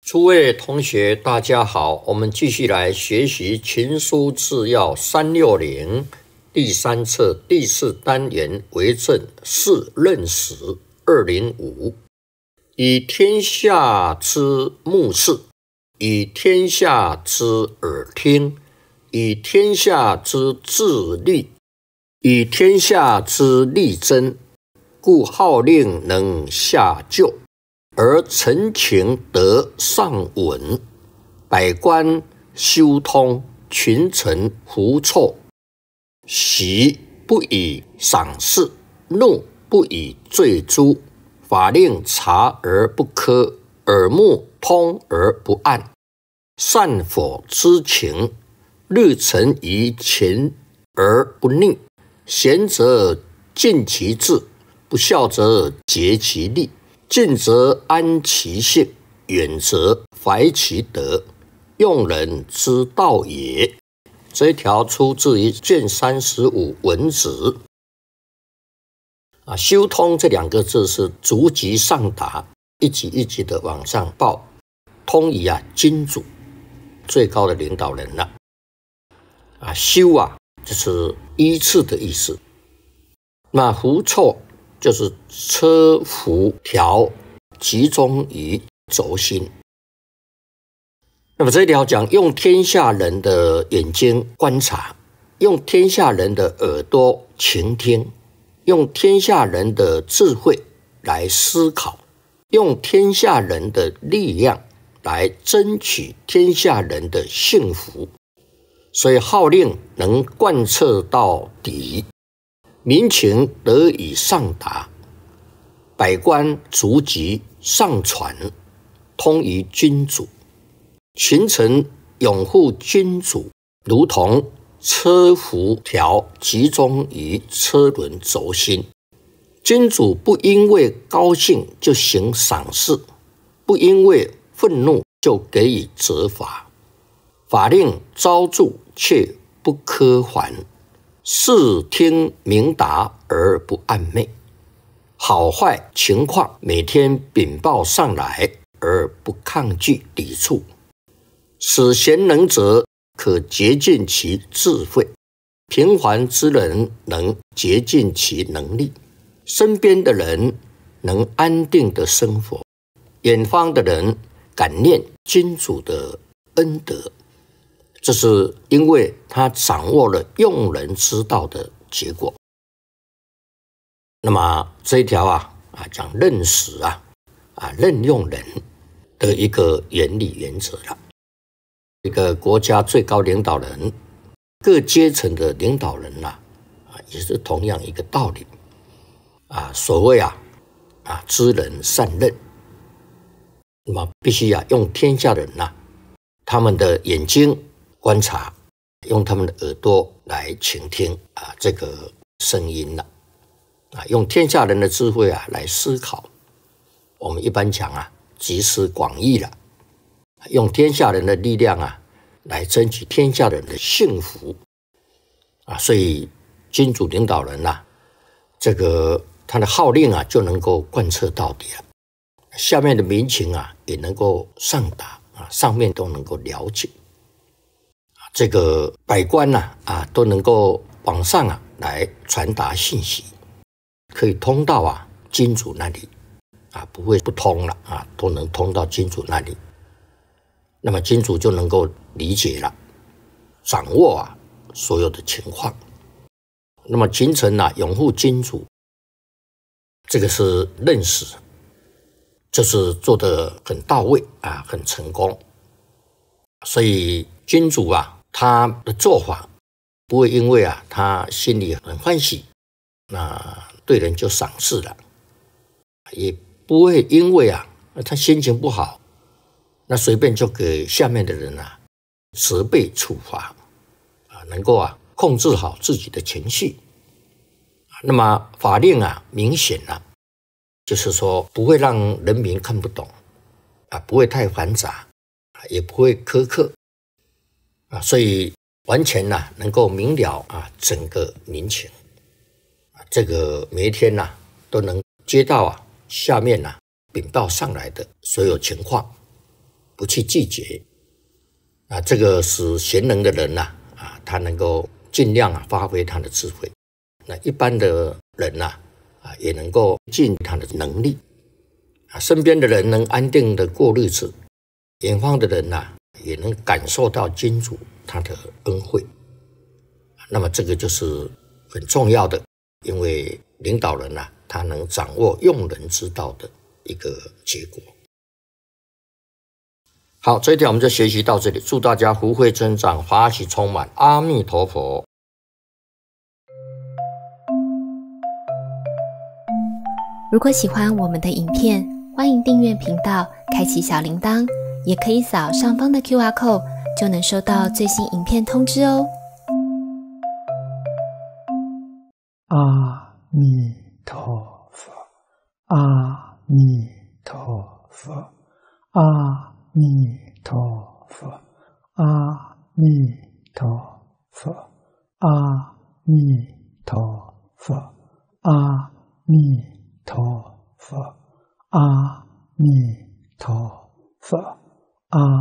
诸位同学，大家好，我们继续来学习《群书治要360》第3册第4单元为政4任史205。以天下之目视，以天下之耳听，以天下之智虑，以天下之力争，故号令能下救，而陈情得上稳，百官修通，群臣服诮。喜不以赏识，怒不以罪诛。法令察而不苛，耳目通而不暗，善否知情，日陈于前而不逆。贤则尽其志，不孝则竭其力。近则安其性，远则怀其德，用人之道也。这一条出自于卷35文子。修通这2个字是逐级上达，一级一级的往上报。通于君主，最高的领导人了。修就是依次的意思。那服诮就是车服调，集中于轴心。那么这一条讲用天下人的眼睛观察，用天下人的耳朵倾听，用天下人的智慧来思考，用天下人的力量来争取天下人的幸福。所以号令能贯彻到底，民情得以上达，百官逐级上传，通于君主。群臣拥护君主，如同车服条集中于车轮轴心。君主不因为高兴就行赏识，不因为愤怒就给予责罚。法令昭著却不苛还，视听明达而不暧昧。好坏情况每天禀报上来，而不抗拒抵触。使贤能者可竭尽其智慧，平凡之人能竭尽其能力，身边的人能安定的生活，远方的人感念君主的恩德。这是因为他掌握了用人之道的结果。那么这一条讲任史任用人的一个原理原则了。一个国家最高领导人，各阶层的领导人也是同样一个道理所谓知人善任，那么必须用天下人他们的眼睛观察，用他们的耳朵来倾听这个声音用天下人的智慧来思考。我们一般讲集思广益了，用天下人的力量来争取天下人的幸福所以君主领导人这个他的号令就能够贯彻到底了，下面的民情也能够上达上面都能够了解这个百官都能够往上来传达信息，可以通到君主那里不会不通了都能通到君主那里。那么君主就能够理解了，掌握所有的情况。那么群臣拥护君主，这个是任史，就是做得很到位很成功。所以君主他的做法不会因为他心里很欢喜，那对人就赏识了，也不会因为他心情不好，那随便就给下面的人责备处罚能够控制好自己的情绪。那么法令明显就是说不会让人民看不懂不会太繁杂，也不会苛刻所以完全能够明了整个民情这个每一天都能接到下面禀报上来的所有情况不去拒绝啊，这个使贤能的人呐他能够尽量发挥他的智慧。那一般的人也能够尽他的能力身边的人能安定的过日子，远方的人也能感受到君主他的恩惠。那么这个就是很重要的，因为领导人他能掌握用人之道的一个结果。好，这一条我们就学习到这里，祝大家福慧增长，法喜充满，阿弥陀佛。 如果喜欢我们的影片，欢迎订阅频道，开启小铃铛，也可以扫上方的 QR code， 就能收到最新影片通知哦。 阿弥陀佛，阿弥陀佛，阿弥陀佛，阿弥陀佛，阿弥陀佛，阿弥陀佛，阿弥陀佛，阿